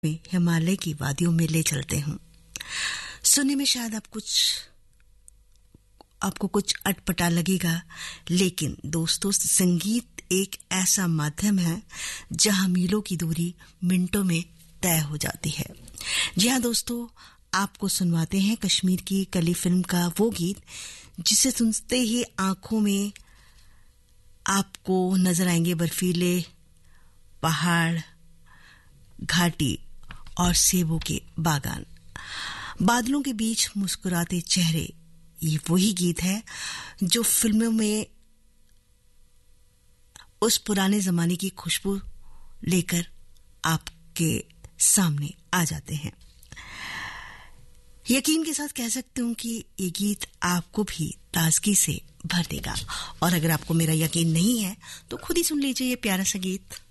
में हिमालय की वादियों में ले चलते हूँ। सुनने में शायद आपको कुछ अटपटा लगेगा, लेकिन दोस्तों संगीत एक ऐसा माध्यम है जहां मीलों की दूरी मिनटों में तय हो जाती है। जी हाँ दोस्तों, आपको सुनवाते हैं कश्मीर की कली फिल्म का वो गीत जिसे सुनते ही आंखों में आपको नजर आएंगे बर्फीले पहाड़, घाटी और सेबों के बागान, बादलों के बीच मुस्कुराते चेहरे। ये वही गीत है जो फिल्मों में उस पुराने जमाने की खुशबू लेकर आपके सामने आ जाते हैं। यकीन के साथ कह सकती हूं कि ये गीत आपको भी ताजगी से भर देगा। और अगर आपको मेरा यकीन नहीं है तो खुद ही सुन लीजिए ये प्यारा सा गीत।